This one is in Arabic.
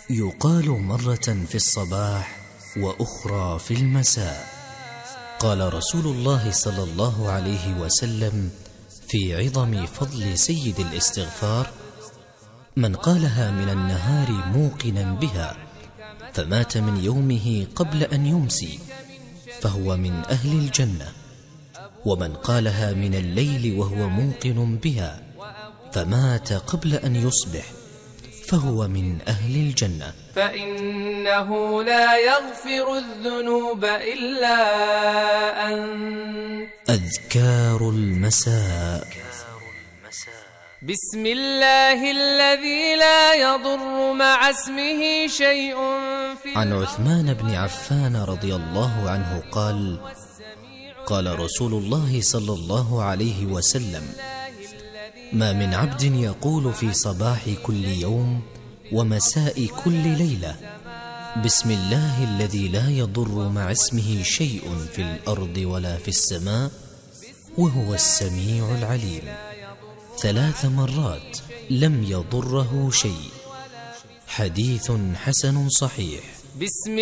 يقال مرة في الصباح وأخرى في المساء. قال رسول الله صلى الله عليه وسلم في عظم فضل سيد الاستغفار: من قالها من النهار موقنا بها فمات من يومه قبل أن يمسي فهو من أهل الجنة، ومن قالها من الليل وهو موقن بها فمات قبل أن يصبح فهو من أهل الجنة. فإنه لا يغفر الذنوب إلا أنت. أذكار المساء. بسم الله الذي لا يضر مع اسمه شيء في. عن عثمان بن عفان رضي الله عنه قال: قال رسول الله صلى الله عليه وسلم: ما من عبد يقول في صباح كل يوم ومساء كل ليلة: بسم الله الذي لا يضر مع اسمه شيء في الأرض ولا في السماء وهو السميع العليم 3 مرات لم يضره شيء. حديث حسن صحيح.